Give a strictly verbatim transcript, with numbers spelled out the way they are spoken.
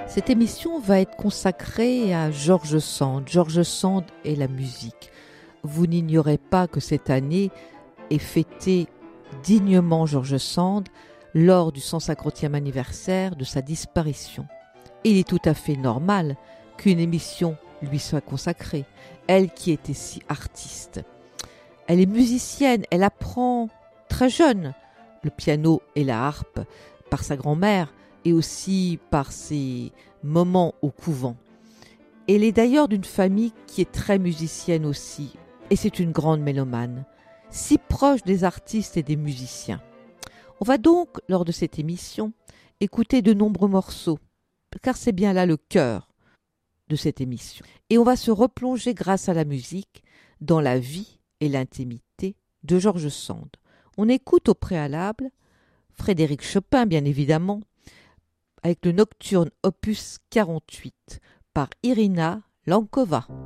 Cette émission va être consacrée à George Sand. George Sand et la musique. Vous n'ignorez pas que cette année est fêtée dignement George Sand lors du cent cinquantième anniversaire de sa disparition. Il est tout à fait normal qu'une émission lui soit consacrée, elle qui était si artiste. Elle est musicienne, elle apprend très jeune le piano et la harpe par sa grand-mère et aussi par ses moments au couvent. Elle est d'ailleurs d'une famille qui est très musicienne aussi, et c'est une grande mélomane, si proche des artistes et des musiciens. On va donc, lors de cette émission, écouter de nombreux morceaux, car c'est bien là le cœur de cette émission. Et on va se replonger grâce à la musique dans la vie et l'intimité de George Sand. On écoute au préalable Frédéric Chopin, bien évidemment, avec le Nocturne opus quarante-huit par Irina Lankova.